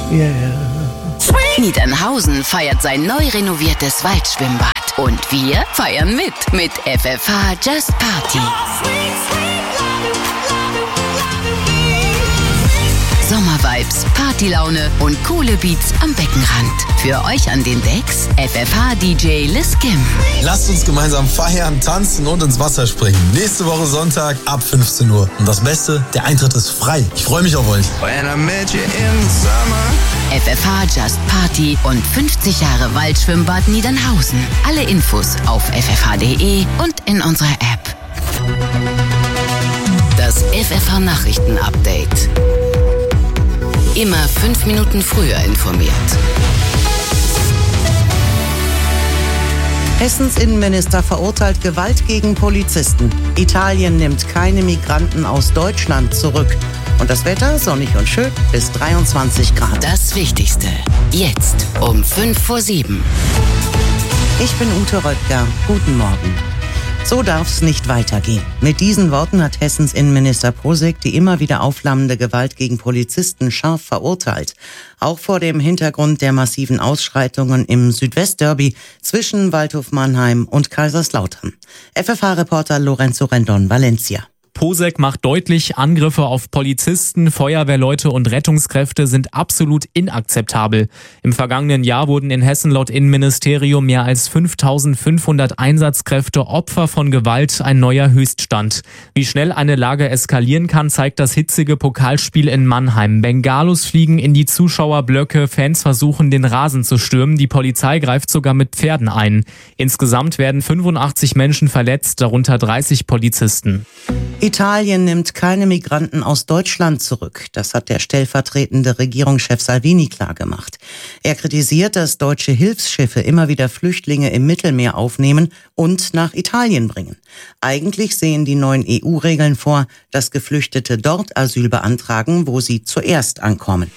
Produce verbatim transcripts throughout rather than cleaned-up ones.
Yeah. Niedernhausen feiert sein neu renoviertes Waldschwimmbad. Und wir feiern mit mit F F H Just Party. Sommervibes, Partylaune und coole Beats am Beckenrand. Für euch an den Decks F F H D J Liz Kim. Lasst uns gemeinsam feiern, tanzen und ins Wasser springen. Nächste Woche Sonntag ab fünfzehn Uhr. Und das Beste, der Eintritt ist frei. Ich freue mich auf euch. F F H Just Party und fünfzig Jahre Waldschwimmbad Niedernhausen. Alle Infos auf f f h punkt d e und in unserer App. Das F F H Nachrichten-Update. Immer fünf Minuten früher informiert. Hessens Innenminister verurteilt Gewalt gegen Polizisten. Italien nimmt keine Migranten aus Deutschland zurück. Und das Wetter sonnig und schön bis dreiundzwanzig Grad. Das Wichtigste jetzt um fünf vor sieben. Ich bin Ute Röttger. Guten Morgen. So darf's nicht weitergehen. Mit diesen Worten hat Hessens Innenminister Posek die immer wieder aufflammende Gewalt gegen Polizisten scharf verurteilt. Auch vor dem Hintergrund der massiven Ausschreitungen im Südwestderby zwischen Waldhof Mannheim und Kaiserslautern. F F H-Reporter Lorenzo Rendon, Valencia. Posek macht deutlich, Angriffe auf Polizisten, Feuerwehrleute und Rettungskräfte sind absolut inakzeptabel. Im vergangenen Jahr wurden in Hessen laut Innenministerium mehr als fünftausendfünfhundert Einsatzkräfte Opfer von Gewalt, ein neuer Höchststand. Wie schnell eine Lage eskalieren kann, zeigt das hitzige Pokalspiel in Mannheim. Bengalos fliegen in die Zuschauerblöcke, Fans versuchen den Rasen zu stürmen, die Polizei greift sogar mit Pferden ein. Insgesamt werden fünfundachtzig Menschen verletzt, darunter dreißig Polizisten. Italien nimmt keine Migranten aus Deutschland zurück. Das hat der stellvertretende Regierungschef Salvini klargemacht. Er kritisiert, dass deutsche Hilfsschiffe immer wieder Flüchtlinge im Mittelmeer aufnehmen und nach Italien bringen. Eigentlich sehen die neuen E U-Regeln vor, dass Geflüchtete dort Asyl beantragen, wo sie zuerst ankommen.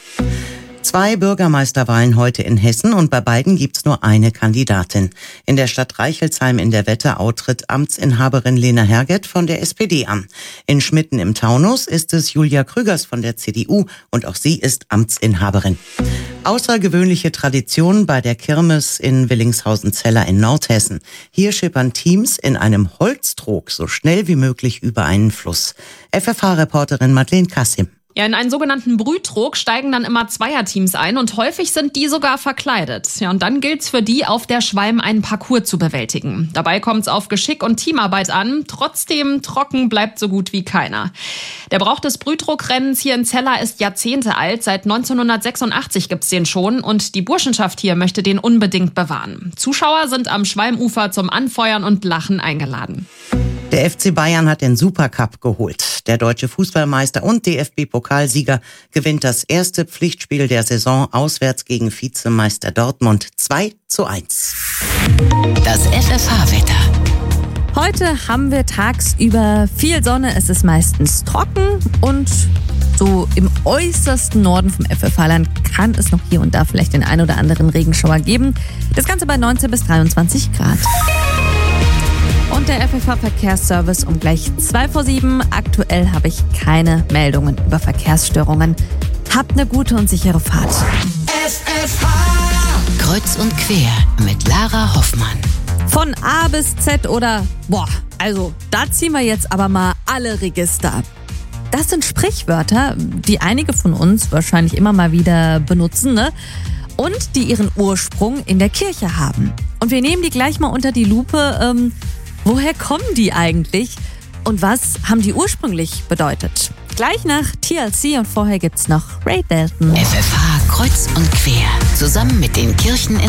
Zwei Bürgermeisterwahlen heute in Hessen und bei beiden gibt's nur eine Kandidatin. In der Stadt Reichelsheim in der Wetterau tritt Amtsinhaberin Lena Herget von der S P D an. In Schmitten im Taunus ist es Julia Krügers von der C D U und auch sie ist Amtsinhaberin. Außergewöhnliche Tradition bei der Kirmes in Willingshausen-Zeller in Nordhessen. Hier schippern Teams in einem Holztrog so schnell wie möglich über einen Fluss. F F H-Reporterin Madeleine Kassim. Ja, in einen sogenannten Brühtrog steigen dann immer Zweierteams ein und häufig sind die sogar verkleidet. Ja, und dann gilt's für die, auf der Schwalm einen Parcours zu bewältigen. Dabei kommt's auf Geschick und Teamarbeit an. Trotzdem, trocken bleibt so gut wie keiner. Der Brauch des Brühtrogrennens hier in Zeller ist Jahrzehnte alt. Seit neunzehnhundertsechsundachtzig gibt's den schon und die Burschenschaft hier möchte den unbedingt bewahren. Zuschauer sind am Schwalmufer zum Anfeuern und Lachen eingeladen. Der F C Bayern hat den Supercup geholt. Der deutsche Fußballmeister und D F B-Pokalsieger gewinnt das erste Pflichtspiel der Saison auswärts gegen Vizemeister Dortmund zwei zu eins. Das F F H-Wetter. Heute haben wir tagsüber viel Sonne, es ist meistens trocken und so im äußersten Norden vom F F H-Land kann es noch hier und da vielleicht den ein oder anderen Regenschauer geben. Das Ganze bei neunzehn bis dreiundzwanzig Grad. Und der F F H-Verkehrsservice um gleich zwei vor sieben. Aktuell habe ich keine Meldungen über Verkehrsstörungen. Habt eine gute und sichere Fahrt. F F H Kreuz und quer mit Lara Hoffmann. Von A bis Z oder, boah, also da ziehen wir jetzt aber mal alle Register ab. Das sind Sprichwörter, die einige von uns wahrscheinlich immer mal wieder benutzen, ne? Und die ihren Ursprung in der Kirche haben. Und wir nehmen die gleich mal unter die Lupe. Ähm, woher kommen die eigentlich? Und was haben die ursprünglich bedeutet? Gleich nach T L C und vorher gibt's noch Ray Dalton. F F H Kreuz und quer. Zusammen mit den Kirchen in